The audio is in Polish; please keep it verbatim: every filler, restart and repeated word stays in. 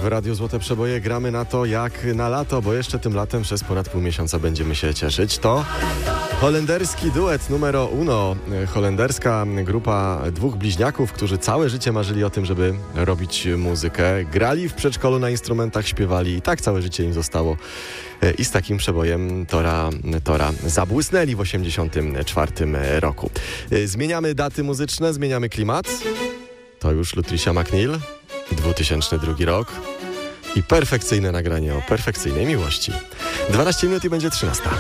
w Radiu Złote Przeboje gramy na to jak na lato, bo jeszcze tym latem przez ponad pół miesiąca będziemy się cieszyć. To holenderski duet numero uno. Holenderska grupa dwóch bliźniaków, którzy całe życie marzyli o tym, żeby robić muzykę. Grali w przedszkolu na instrumentach, śpiewali i tak całe życie im zostało. I z takim przebojem Tora, Tora zabłysnęli w osiemdziesiątym czwartym roku. Zmieniamy daty muzyczne, zmieniamy klimat. To już Lutricia McNeil, dwutysięczny drugi rok i perfekcyjne nagranie o perfekcyjnej miłości. dwanaście minut i będzie trzynasta.